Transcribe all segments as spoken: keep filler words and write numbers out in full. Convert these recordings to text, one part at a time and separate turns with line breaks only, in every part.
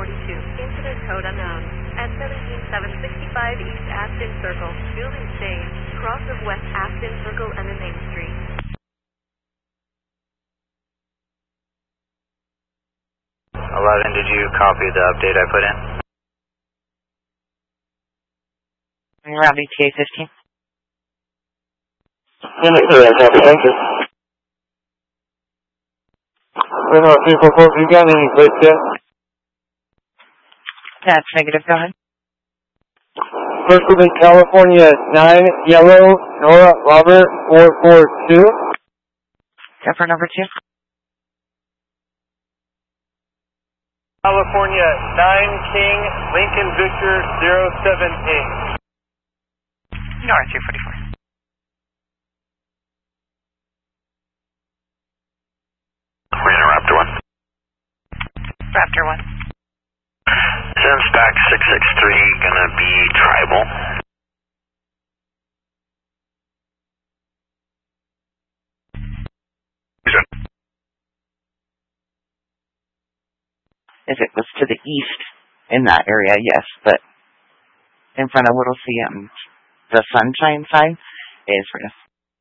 forty-two. Incident code unknown. At seventeen seven sixty-five East Aston Circle. Building stage. Cross of West Aston Circle and the Main Street.
eleven, did you copy the update I put in?
Route E T A fifteen.
Yeah, copy, thank you. We're not three four four, you got any plates yet?
That's negative, go ahead.
First group in California, nine, yellow, Nora, Robert, four four two.
Go for number two.
California, nine, King, Lincoln, Victor, zero seven eight.
Nora, two forty-four.
Marina Raptor one.
Raptor one.
Since back six six three, gonna be tribal.
If it was to the east in that area, yes, but in front of Little C M, the sunshine side is risk.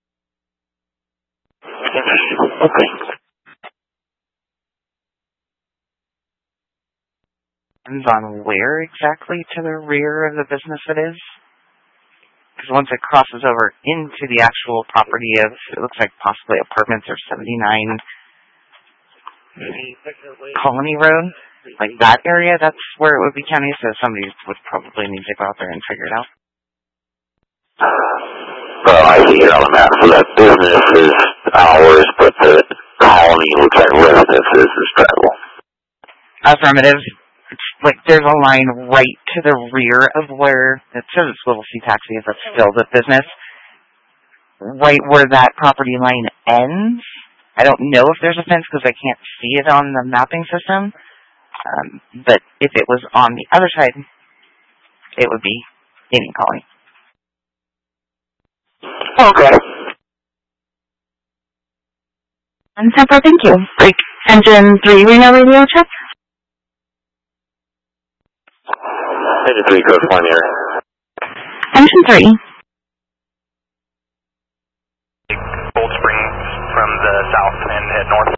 Okay.
Depends on where exactly to the rear of the business it is. Because once it crosses over into the actual property of, it looks like possibly apartments or seventy-nine Colony Road, like that area, that's where it would be county, so somebody would probably need to go out there and figure it out.
Well, I see it on the map, so that business is ours, but the colony looks like residences is tribal.
Affirmative. It's like there's a line right to the rear of where, it says it's Little C Taxi, if that's still the business. Right where that property line ends. I don't know if there's a fence because I can't see it on the mapping system. Um, but if it was on the other side, it would be Indian Colony.
Okay.
And Pepper, thank you.
Thank you.
Engine three, Reno radio check.
Engine three, code one here.
Engine three.
Cold Springs from the south and head north.